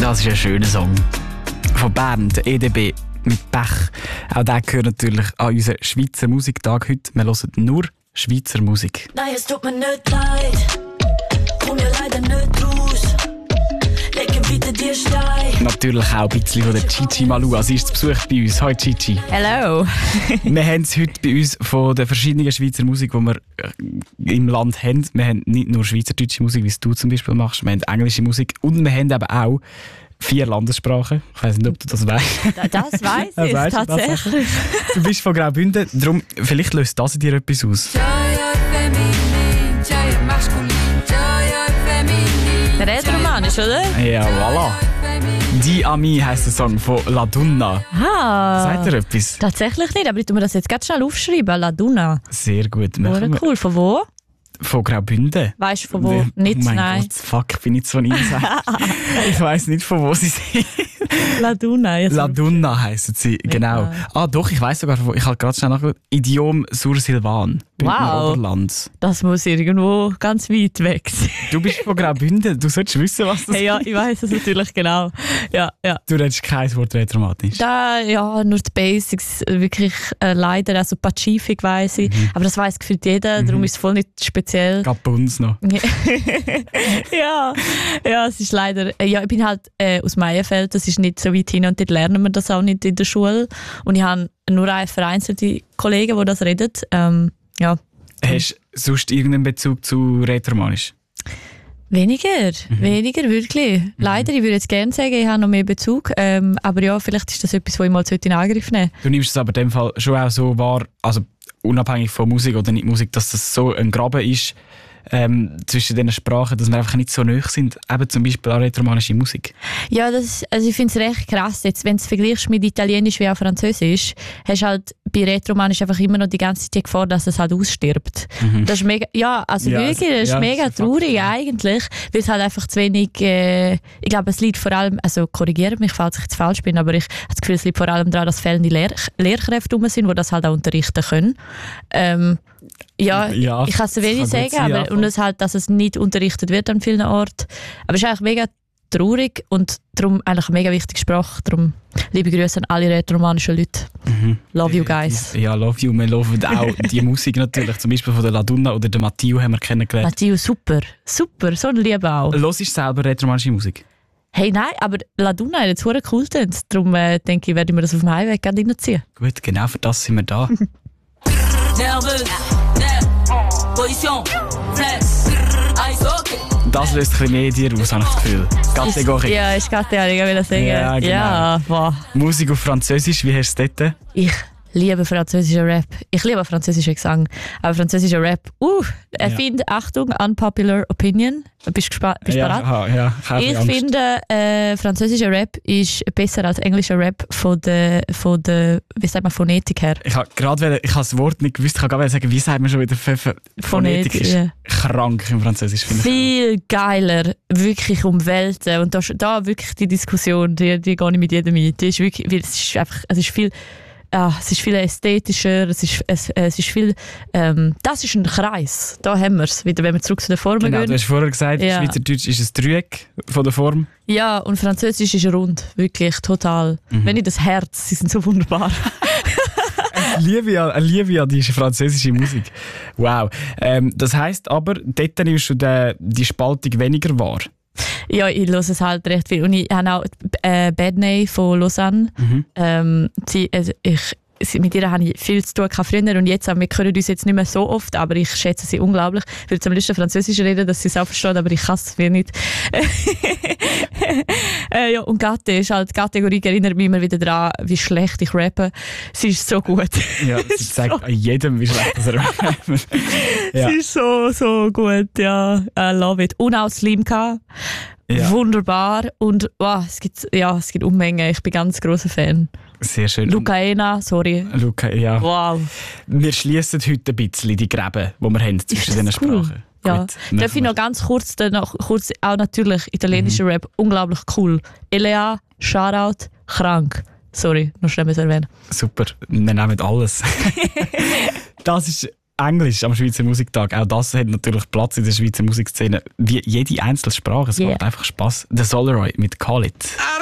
Das ist ein schöner Song. Von Bern, der EDB mit Pech. Auch der gehört natürlich an unseren Schweizer Musiktag heute. Wir hören nur Schweizer Musik. Nein, es tut mir nicht leid. Komm ja leider nicht raus. Leg bitte dir Stein. Natürlich auch ein bisschen von der Chichi Malua. Sie ist zu Besuch bei uns. Hi Chichi. Hello. Wir haben es heute bei uns von den verschiedenen Schweizer Musik, die wir im Land haben. Wir haben nicht nur schweizerdeutsche Musik, wie es du zum Beispiel machst. Wir haben englische Musik und wir haben aber auch 4 Landessprachen. Ich weiss nicht, ob du das weißt. Das weiss ich tatsächlich. Du bist von Graubünden, darum vielleicht löst das in dir etwas aus. Der Rätoromanisch, oder? Ja, voilà. «Die Ami» heisst der Song von La Duna. Sagt ihr etwas? Tatsächlich nicht, aber ich tue mir das jetzt ganz schnell aufschreiben. La Duna. Sehr gut. Cool. Von wo? Von Graubünden. Weißt du von wo? Nicht, mein nein. Gott, fuck, bin ich zu einsam. Ich weiss nicht, von wo sie sind. La Duna. La Duna heissen sie, genau. Doch, ich weiss sogar, ich habe gerade schnell nachgeschaut. Idiom Sur-Silvan. Wow. Oberland. Das muss irgendwo ganz weit weg sein. Du bist von Graubünden, du solltest wissen, was das ist. Ja, ich weiss es natürlich genau. Ja. Du redest kein Wort Rätoromanisch. Ja, nur die Basics, wirklich leider, also Pazifik weiss ich, aber das weiss gefühlt jeder, darum ist es voll nicht speziell. Gerade bei uns noch. ja, es ist leider, ich bin halt aus Meyenfeld, das ist nicht so weit hin und dort lernen wir das auch nicht in der Schule und ich habe nur vereinzelte Kollegen, die das reden. Ja. Hast du sonst irgendeinen Bezug zu Rätoromanisch? Weniger, wirklich. Leider, ich würde jetzt gerne sagen, ich habe noch mehr Bezug, aber ja, vielleicht ist das etwas, was ich mal in Angriff nehmen sollte. Du nimmst es aber in dem Fall schon auch so wahr, also unabhängig von Musik oder nicht Musik, dass das so ein Graben ist zwischen diesen Sprachen, dass wir einfach nicht so nahe sind, eben zum Beispiel auch rätoromanische Musik. Ja, also ich finde es recht krass, jetzt, wenn du es vergleichst mit Italienisch wie auch Französisch, hast du halt bei Rätoromanisch einfach immer noch die ganze Zeit die Gefahr, dass es halt ausstirbt. Das ist mega, wirklich, das ist mega traurig eigentlich, weil es halt einfach zu wenig, ich glaube, es liegt vor allem, also korrigiert mich, falls ich jetzt falsch bin, aber ich habe das Gefühl, es liegt vor allem daran, dass fehlende Lehrkräfte rum sind, die das halt auch unterrichten können. Ich kann es wenig sagen, aber und es halt, dass es nicht unterrichtet wird an vielen Orten. Aber es ist eigentlich mega traurig und darum eigentlich eine mega wichtige Sprache. Darum liebe Grüße an alle rätoromanischen Leute. Love you guys. Ja, love you. Wir loben auch die Musik natürlich. Zum Beispiel von der La Duna oder der Matteo haben wir kennengelernt. Matteo, super. So eine Liebe auch. Hörst du selber rätoromanische Musik? Hey, nein, aber La Duna hat jetzt verdammt cool getan. Darum denke ich, werde ich mir das auf dem Heimweg gerade reinziehen. Gut, genau für das sind wir da. Position, flex, Eis, okay. Das löst ein bisschen mehr in dir aus, habe ich das Gefühl. Kategorie. Ja, ist Kategorie, ich will das sagen. Ja, genau. Ja, wow. Musik auf Französisch, wie hast du es dort? Ich liebe französischen Rap. Ich liebe französischen Gesang. Aber französischer Rap, finde, Achtung, unpopular opinion. Bist du bereit? Ja, ich finde, französischer Rap ist besser als englischer Rap von der wie sagt man, Phonetik her. Ich habe das Wort nicht gewusst. Ich habe gerade sagen, wie sagt man schon wieder Phonetik ist krank im Französisch, finde ich. Viel geiler, wirklich um Welten. Und da wirklich die Diskussion, die gehe ich mit jedem mit. Die ist wirklich, weil es ist viel ästhetischer, es ist viel, das ist ein Kreis, da haben wir es, wieder, wenn wir zurück zu den Formen gehen. Du hast vorher gesagt, Schweizerdeutsch ist ein Dreieck von der Form. Ja, und Französisch ist rund, wirklich, total. Wenn nicht das Herz, sie sind so wunderbar. Ich liebe ja die französische Musik. Wow. Das heisst aber, dort nimmst du die Spaltung weniger wahr. Ja, ich höre es halt recht viel. Und ich habe auch Badney von Lausanne. Mit ihr habe ich viel zu tun früher und jetzt, wir hören uns jetzt nicht mehr so oft, aber ich schätze sie unglaublich. Ich würde am liebsten Französisch reden, dass sie es auch versteht, aber ich kann es nicht. Ja, und Gatte ist halt, die Kategorie erinnert mich immer wieder daran, wie schlecht ich rappe. Sie ist so gut. Ja, sie zeigt an jedem, wie schlecht er rappt. Ja. Sie ist so gut, ja. I love it. Und auch Slimka. Ja. Wunderbar. Und es gibt Unmengen. Ich bin ganz grosser Fan. Sehr schön. Lucaena, sorry. Ja. Wow. Wir schließen heute ein bisschen die Gräben, die wir haben zwischen diesen Sprachen. Ja. Darf ich noch ganz kurz auch natürlich italienischer Rap, unglaublich cool. Elea, Shoutout, krank. Sorry, noch schnell erwähnen. Super, wir nehmen alles. Das ist Englisch am Schweizer Musiktag. Auch das hat natürlich Platz in der Schweizer Musikszene. Wie jede einzelne Sprache. Es macht einfach Spass. Der Solaroy mit Call It.